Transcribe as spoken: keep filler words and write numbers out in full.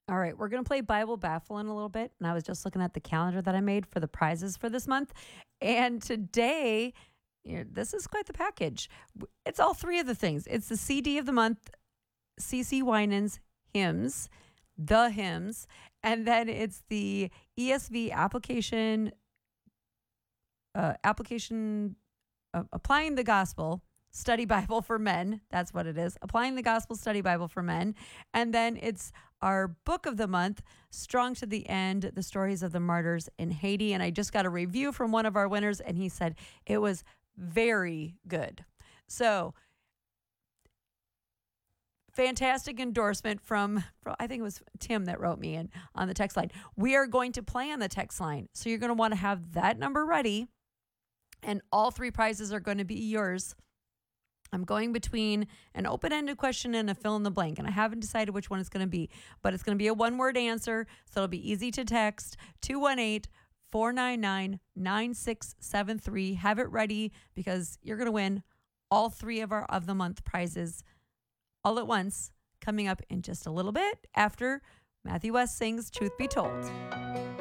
All right, we're going to play Bible Baffle in a little bit. And I was just looking at the calendar that I made for the prizes for this month. And today, you know, this is quite the package. It's all three of the things. It's the C D of the month, C C Winans hymns, the hymns, and then it's the E S V application, uh, application, uh, applying the gospel study Bible for men. That's what it is. Applying the gospel study Bible for men. And then it's our book of the month, Strong to the End, the stories of the martyrs in Haiti. And I just got a review from one of our winners, and he said it was very good. So fantastic endorsement from, from, I think it was Tim that wrote me in on the text line. We are going to play on the text line. So you're going to want to have that number ready. And all three prizes are going to be yours. I'm going between an open-ended question and a fill in the blank, and I haven't decided which one it's going to be, but it's going to be a one-word answer, so it'll be easy to text two one eight, four nine nine, nine six seven three. Have it ready because you're going to win all three of our of the month prizes all at once, coming up in just a little bit after Matthew West sings Truth Be Told.